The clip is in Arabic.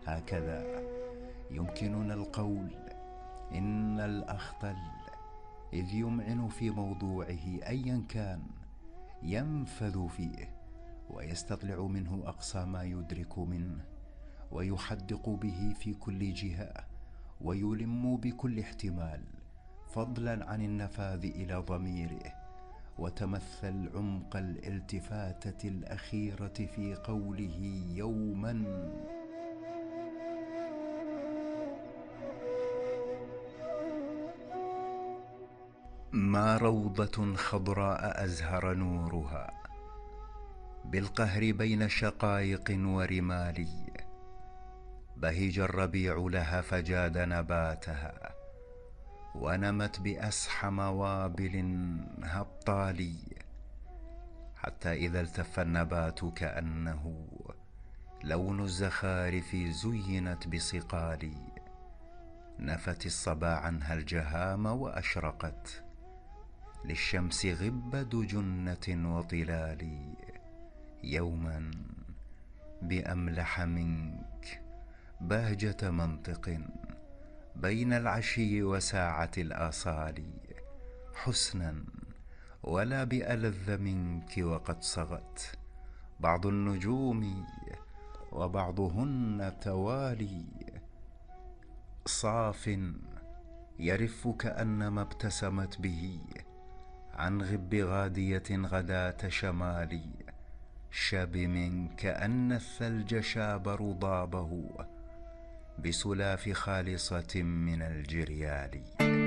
هكذا يمكننا القول إن الأخطل إذ يمعن في موضوعه أيا كان ينفذ فيه ويستطلع منه أقصى ما يدرك منه، ويحدق به في كل جهة، ويلم بكل احتمال، فضلا عن النفاذ إلى ضميره. وتمثل عمق الالتفاتة الأخيرة في قوله يوما: ما روضة خضراء أزهر نورها بالقهر بين شقائق ورمال، بهج الربيع لها فجاد نباتها، ونمت بأسحم وابل هبطالي، حتى إذا التف النبات كأنه لون الزخارف زينت بصقال، نفت الصبا عنها الجهام وأشرقت للشمس غبد جنة وطلال، يوما بأملح منك بهجة منطق بين العشي وساعة الآصال، حسنا ولا بألذ منك وقد صغت بعض النجوم وبعضهن توالي، صاف يرف كأنما ابتسمت به عن غب غادية غداة شمالي، شبم كأن الثلج شاب رضابه بسلاف خالصة من الجريال.